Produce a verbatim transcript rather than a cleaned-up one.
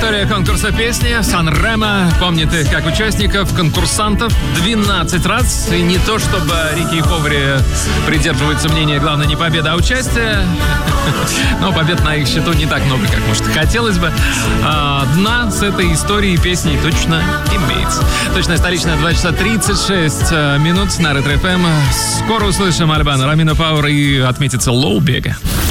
История конкурса песни. Сан-Ремо помнит их как участников, конкурсантов двенадцать раз. И не то, чтобы Рики и Повари придерживаются мнения, главное не победа, а участие. Но побед на их счету не так много, как, может, хотелось бы. А, дна с этой историей песней точно имеется. Точно столичная, два часа тридцать шесть минут на Ретро эф эм. Скоро услышим Альбана, Рамина Пауэр и отметится Лоу Бега.